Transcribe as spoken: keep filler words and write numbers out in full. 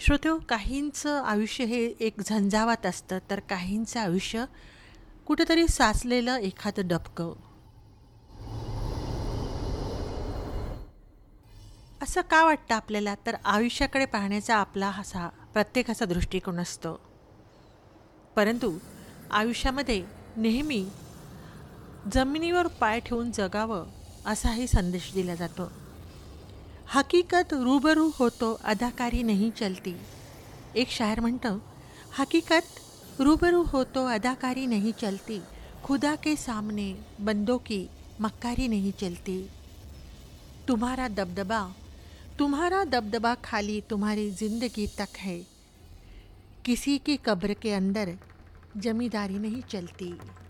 श्रोतेहो, काहींचं आयुष्य हे एक झंझावात असतं, तर काहींचं आयुष्य कुठेतरी साचलेलं एखादं डबकं. असं का वाटतं आपल्याला? तर आयुष्याकडे पाहण्याचा आपला असा प्रत्येकाचा दृष्टिकोन असतो. परंतु आयुष्यामध्ये नेहमी जमिनीवर पाय ठेवून जगावं असाही संदेश दिला जातो. हकीकत रूबरू होतो अदाकारी नहीं चलती. एक शायर म्हणतं, हकीकत रूबरू होतो अदाकारी नहीं चलती, खुदा के सामने बंदों की मक्कारी नहीं चलती. तुम्हारा दबदबा तुम्हारा दबदबा खाली तुम्हारी जिंदगी तक है, किसी की कब्र के अंदर जमींदारी नहीं चलती.